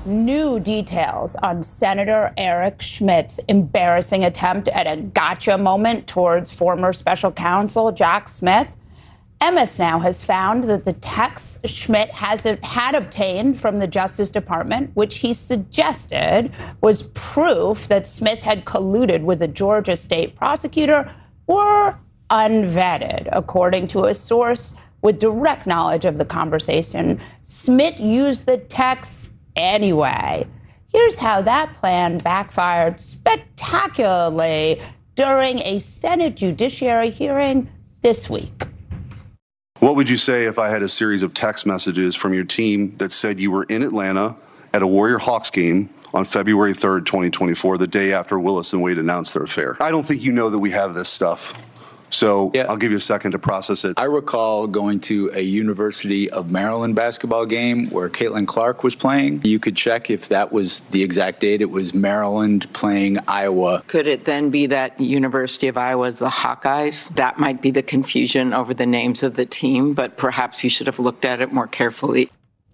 new details on Senator Eric Schmidt's embarrassing attempt at a gotcha moment towards former special counsel Jack Smith. MS Now has found that the texts Schmidt had obtained from the Justice Department, which he suggested was proof that Smith had colluded with a Georgia state prosecutor, were unvetted. According to a source with direct knowledge of the conversation, Schmidt used the texts anyway. Here's how that plan backfired spectacularly during a Senate Judiciary hearing this week. What would you say if I had a series of text messages from your team that said you were in Atlanta at a Warrior Hawks game on February 3rd, 2024, the day after Willis and Wade announced their affair? I don't think you know that we have this stuff. So yeah. I'll give you a second to process it. I recall going to a University of Maryland basketball game where Caitlin Clark was playing. You could check if that was the exact date. It was Maryland playing Iowa. Could it then be that University of Iowa is the Hawkeyes? That might be the confusion over the names of the team, but perhaps you should have looked at it more carefully.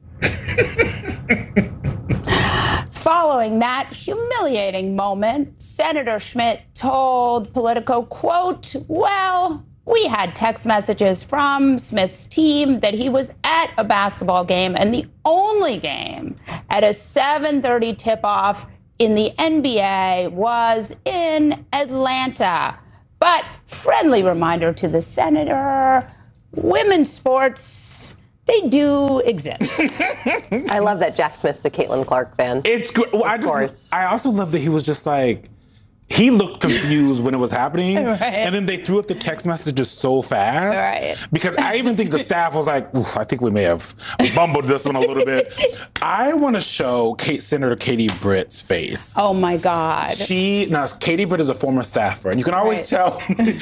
Following that humiliating moment, Senator Schmidt told Politico, quote, well, we had text messages from Smith's team that he was at a basketball game, and the only game at a 7:30 tip-off in the NBA was in Atlanta. But friendly reminder to the senator, women's sports, they do exist. I love that Jack Smith's a Caitlin Clark fan. It's good. Well, I also love that he was just like, he looked confused when it was happening. Right. And then they threw up the text messages so fast. Right. Because I even think the staff was like, ooh, I think we may have bumbled this one a little bit. I want to show Senator Katie Britt's face. Oh, my God. Now, Katie Britt is a former staffer, and you can always tell,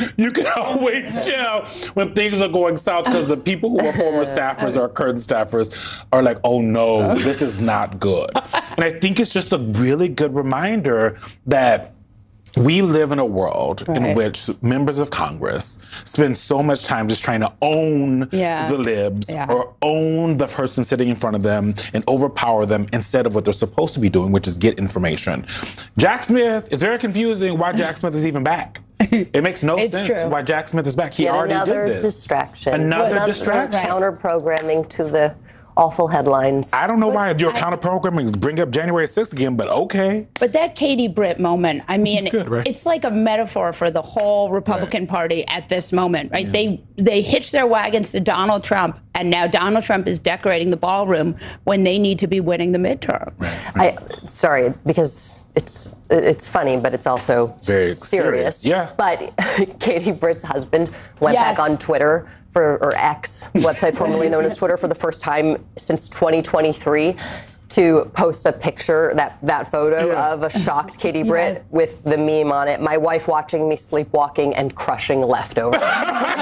when things are going south, because the people who are former staffers or current staffers are like, oh, no, this is not good. And I think it's just a really good reminder that we live in a world in which members of Congress spend so much time just trying to own the libs or own the person sitting in front of them and overpower them instead of what they're supposed to be doing, which is get information. Jack Smith, it's very confusing why Jack Smith is even back. It makes no sense why Jack Smith is back. He already did this. Another distraction. Counter-programming to the awful headlines. I don't know why your counter-programming bring up January 6th again, but okay. But that Katie Britt moment, I mean, good, right? It's like a metaphor for the whole Republican Party at this moment, right? Yeah. They hitch their wagons to Donald Trump, and now Donald Trump is decorating the ballroom when they need to be winning the midterm. Right. Sorry, because it's funny, but it's also very serious. Yeah. But Katie Britt's husband went back on Twitter or X, website formerly known as Twitter, for the first time since 2023 to post a picture, that photo of a shocked Katie Britt with the meme on it, my wife watching me sleepwalking and crushing leftovers. Look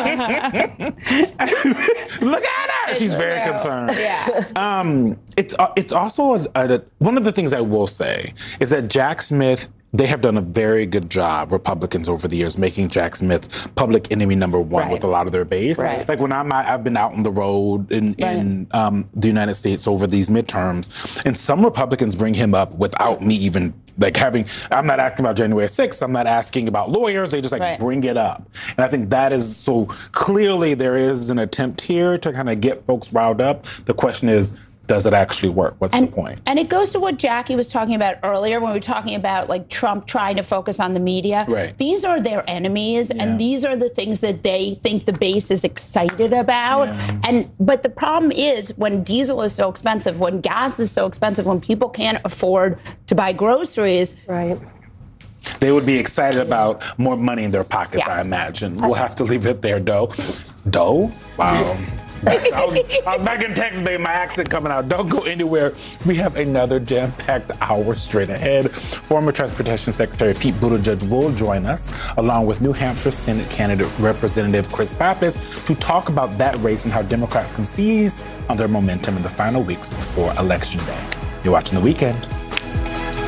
at her! She's very concerned. Yeah. It's also, one of the things I will say is that Jack Smith, they have done a very good job, Republicans over the years, making Jack Smith public enemy number one with a lot of their base. Right. Like when I've been out on the road in the United States over these midterms, and some Republicans bring him up without me even I'm not asking about January 6th, I'm not asking about lawyers, they just bring it up. And I think that is, so clearly there is an attempt here to kind of get folks riled up. The question is, does it actually work? What's the point? And it goes to what Jackie was talking about earlier when we were talking about like Trump trying to focus on the media. Right. These are their enemies, and these are the things that they think the base is excited about. Yeah. But the problem is when diesel is so expensive, when gas is so expensive, when people can't afford to buy groceries. Right. They would be excited about more money in their pockets, I imagine. We'll have to leave it there, Doe. Doe? Wow. I was back in Texas, baby. My accent coming out. Don't go anywhere. We have another jam-packed hour straight ahead. Former Transportation Secretary Pete Buttigieg will join us, along with New Hampshire Senate candidate Representative Chris Pappas, to talk about that race and how Democrats can seize on their momentum in the final weeks before Election Day. You're watching The Weekend.